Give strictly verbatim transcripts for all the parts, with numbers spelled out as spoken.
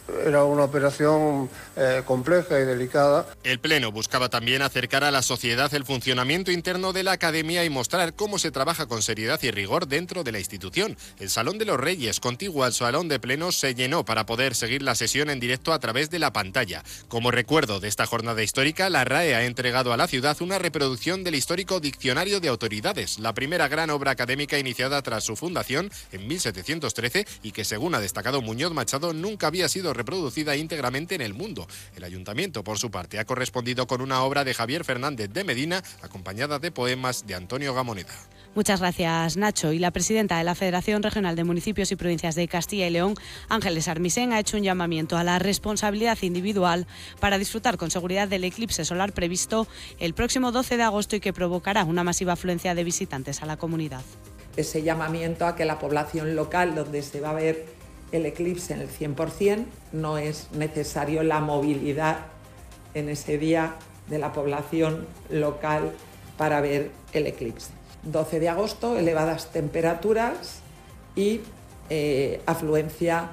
Era una operación eh, compleja y delicada. El Pleno buscaba también acercar a la sociedad el funcionamiento interno de la Academia y mostrar cómo se trabaja con seriedad y rigor dentro de la institución. El Salón de los Reyes, contiguo al Salón de Plenos, se llenó para poder seguir la sesión en directo a través de la pantalla. Como recuerdo de esta jornada histórica, la R A E ha entregado a la ciudad una reproducción del histórico Diccionario de Autoridades, la primera gran obra académica iniciada tras su fundación en mil setecientos trece y que, según ha destacado Muñoz Machado, nunca había sido reproducida íntegramente en el mundo. El Ayuntamiento, por su parte, ha correspondido con una obra de Javier Fernández de Medina, acompañada de poemas de Antonio Gamoneda. Muchas gracias, Nacho. Y la presidenta de la Federación Regional de Municipios y Provincias de Castilla y León, Ángeles Armisen, ha hecho un llamamiento a la responsabilidad individual para disfrutar con seguridad del eclipse solar previsto el próximo doce de agosto y que provocará una masiva afluencia de visitantes a la comunidad. Ese llamamiento a que la población local, donde se va a ver el eclipse en el cien por ciento, no es necesario la movilidad en ese día de la población local para ver el eclipse. doce de agosto, elevadas temperaturas y eh, afluencia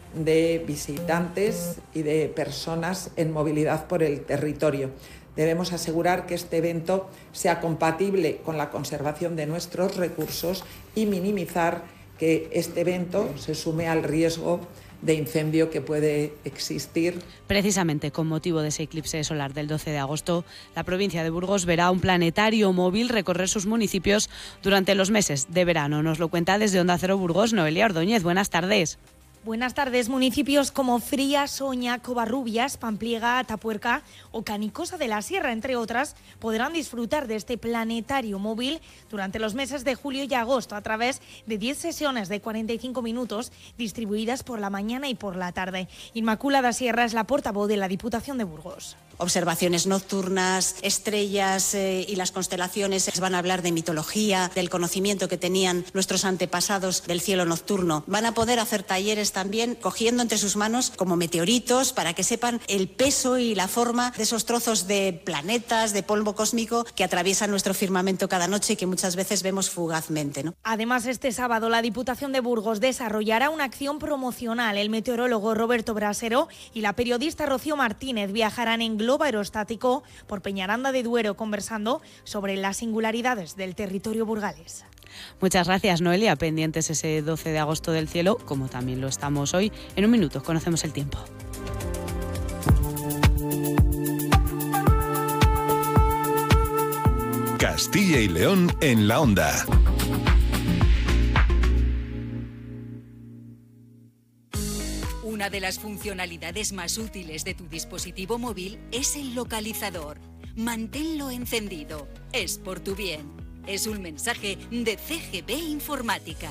de visitantes y de personas en movilidad por el territorio. Debemos asegurar que este evento sea compatible con la conservación de nuestros recursos y minimizar que este evento se sume al riesgo de incendio que puede existir. Precisamente con motivo de ese eclipse solar del doce de agosto, la provincia de Burgos verá un planetario móvil recorrer sus municipios durante los meses de verano. Nos lo cuenta desde Onda Cero Burgos, Noelia Ordóñez. Buenas tardes. Buenas tardes. Municipios como Frías, Soña, Covarrubias, Pampliega, Atapuerca o Canicosa de la Sierra, entre otras, podrán disfrutar de este planetario móvil durante los meses de julio y agosto a través de diez sesiones de cuarenta y cinco minutos distribuidas por la mañana y por la tarde. Inmaculada Sierra es la portavoz de la Diputación de Burgos. Observaciones nocturnas, estrellas eh, y las constelaciones. Van a hablar de mitología, del conocimiento que tenían nuestros antepasados del cielo nocturno. Van a poder hacer talleres también cogiendo entre sus manos como meteoritos para que sepan el peso y la forma de esos trozos de planetas, de polvo cósmico que atraviesan nuestro firmamento cada noche y que muchas veces vemos fugazmente, ¿no? Además, este sábado la Diputación de Burgos desarrollará una acción promocional. El meteorólogo Roberto Brasero y la periodista Rocío Martínez viajarán en globo aerostático por Peñaranda de Duero conversando sobre las singularidades del territorio burgalés. Muchas gracias, Noelia. Pendientes ese doce de agosto del cielo, como también lo estamos hoy. En un minuto conocemos el tiempo. Castilla y León en la onda. Una de las funcionalidades más útiles de tu dispositivo móvil es el localizador. Manténlo encendido. Es por tu bien. Es un mensaje de C G B Informática.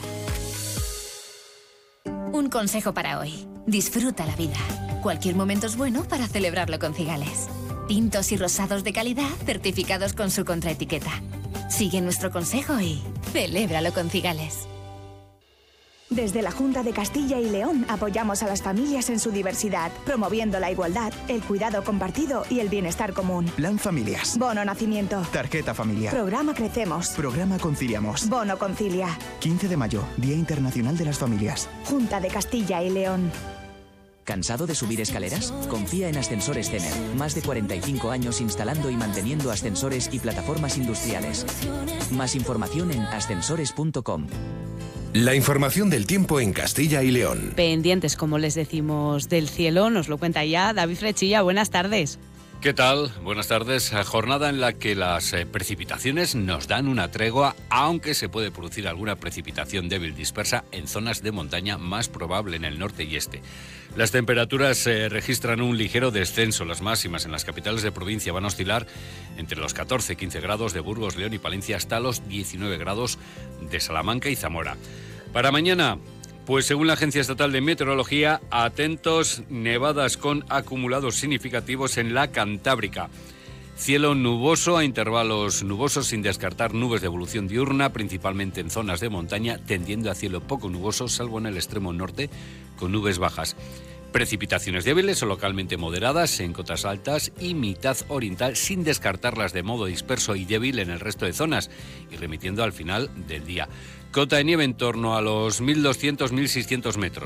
Un consejo para hoy. Disfruta la vida. Cualquier momento es bueno para celebrarlo con Cigales. Tintos y rosados de calidad certificados con su contraetiqueta. Sigue nuestro consejo y celébralo con Cigales. Desde la Junta de Castilla y León apoyamos a las familias en su diversidad, promoviendo la igualdad, el cuidado compartido y el bienestar común. Plan Familias. Bono Nacimiento. Tarjeta Familiar. Programa Crecemos. Programa Conciliamos. Bono Concilia. quince de mayo, Día Internacional de las Familias. Junta de Castilla y León. ¿Cansado de subir escaleras? Confía en Ascensores Cener. Más de cuarenta y cinco años instalando y manteniendo ascensores y plataformas industriales. Más información en ascensores punto com. La información del tiempo en Castilla y León. Pendientes, como les decimos, del cielo, nos lo cuenta ya David Frechilla. Buenas tardes. ¿Qué tal? Buenas tardes. Jornada en la que las eh, precipitaciones nos dan una tregua, aunque se puede producir alguna precipitación débil dispersa en zonas de montaña, más probable en el norte y este. Las temperaturas eh, registran un ligero descenso. Las máximas en las capitales de provincia van a oscilar entre los catorce y quince grados de Burgos, León y Palencia hasta los diecinueve grados de Salamanca y Zamora. Para mañana, pues según la Agencia Estatal de Meteorología, atentos, nevadas con acumulados significativos en la Cantábrica. Cielo nuboso a intervalos nubosos sin descartar nubes de evolución diurna, principalmente en zonas de montaña, tendiendo a cielo poco nuboso, salvo en el extremo norte, con nubes bajas. Precipitaciones débiles o localmente moderadas en cotas altas y mitad oriental, sin descartarlas de modo disperso y débil en el resto de zonas, y remitiendo al final del día. Cota de nieve en torno a los mil doscientos a mil seiscientos metros.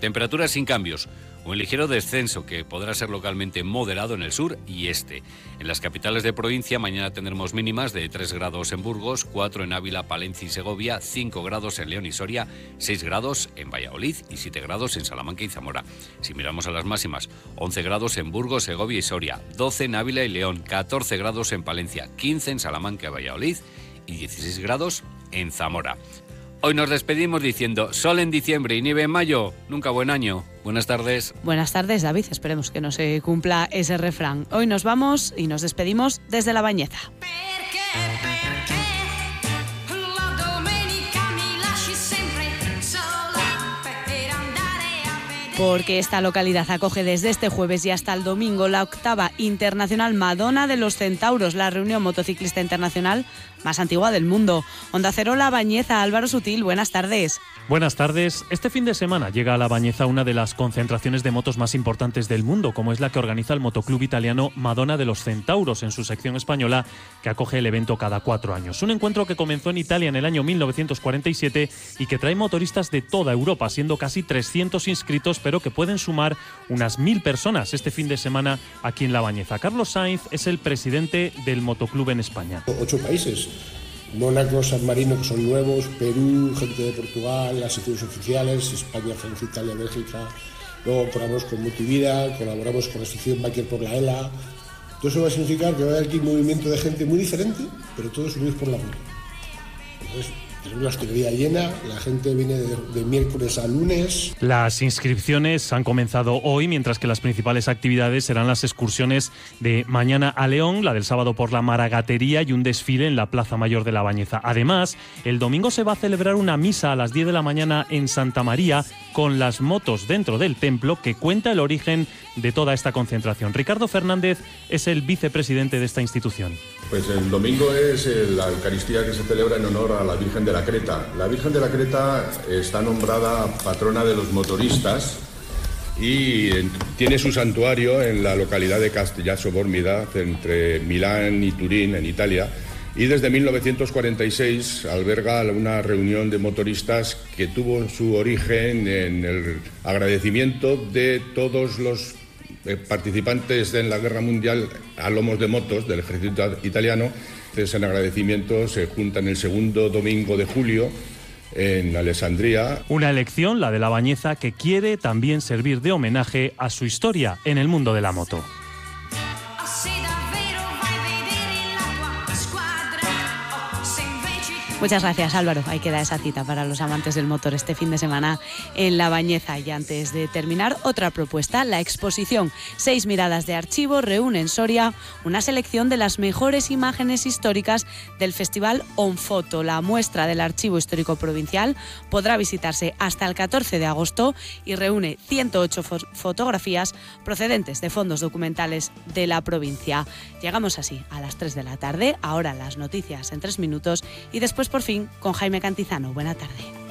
Temperaturas sin cambios. Un ligero descenso que podrá ser localmente moderado en el sur y este. En las capitales de provincia mañana tendremos mínimas de tres grados en Burgos, cuatro en Ávila, Palencia y Segovia, cinco grados en León y Soria, seis grados en Valladolid y siete grados en Salamanca y Zamora. Si miramos a las máximas, once grados en Burgos, Segovia y Soria, doce en Ávila y León, catorce grados en Palencia, quince en Salamanca y Valladolid y dieciséis grados en Zamora. Hoy nos despedimos diciendo sol en diciembre y nieve en mayo. Nunca buen año. Buenas tardes. Buenas tardes, David. Esperemos que no se cumpla ese refrán. Hoy nos vamos y nos despedimos desde La Bañeza. Porque esta localidad acoge desde este jueves y hasta el domingo la octava Internacional Madona de los Centauros, la reunión motociclista internacional más antigua del mundo. Onda Cero La Bañeza, Álvaro Sutil, buenas tardes. Buenas tardes. Este fin de semana llega a La Bañeza una de las concentraciones de motos más importantes del mundo, como es la que organiza el motoclub italiano Madonna de los Centauros en su sección española, que acoge el evento cada cuatro años. Un encuentro que comenzó en Italia en el año mil novecientos cuarenta y siete y que trae motoristas de toda Europa, siendo casi trescientos inscritos, pero que pueden sumar unas mil personas este fin de semana aquí en La Bañeza. Carlos Sainz es el presidente del motoclub en España. Ocho países. Mónaco, San Marino, que son nuevos, Perú, gente de Portugal, las secciones oficiales, España, Francia, Italia, Bélgica. Luego colaboramos con Multivida, colaboramos con la Asociación Biker por la E L A. Todo eso va a significar que va a haber aquí un movimiento de gente muy diferente, pero todos unidos por la moto. Entonces, tenemos la hostelería llena, la gente viene de, de miércoles a lunes. Las inscripciones han comenzado hoy, mientras que las principales actividades serán las excursiones de mañana a León, la del sábado por la Maragatería y un desfile en la Plaza Mayor de La Bañeza. Además, el domingo se va a celebrar una misa a las diez de la mañana en Santa María con las motos dentro del templo, que cuenta el origen de toda esta concentración. Ricardo Fernández es el vicepresidente de esta institución. Pues el domingo es la Eucaristía que se celebra en honor a la Virgen de la Creta. La Virgen de la Creta está nombrada patrona de los motoristas y tiene su santuario en la localidad de Castellazzo Bormida, entre Milán y Turín, en Italia. Y desde mil novecientos cuarenta y seis alberga una reunión de motoristas que tuvo su origen en el agradecimiento de todos los participantes en la Guerra Mundial a lomos de motos del ejército italiano. Entonces, en agradecimiento se juntan el segundo domingo de julio en Alessandria. Una elección, la de La Bañeza, que quiere también servir de homenaje a su historia en el mundo de la moto. Muchas gracias, Álvaro. Ahí queda esa cita para los amantes del motor este fin de semana en La Bañeza. Y antes de terminar, otra propuesta. La exposición Seis miradas de archivo reúne en Soria una selección de las mejores imágenes históricas del Festival On Foto. La muestra del Archivo Histórico Provincial podrá visitarse hasta el catorce de agosto y reúne ciento ocho fo- fotografías procedentes de fondos documentales de la provincia. Llegamos así a las tres de la tarde. Ahora las noticias en tres minutos y después por fin con Jaime Cantizano. Buena tarde.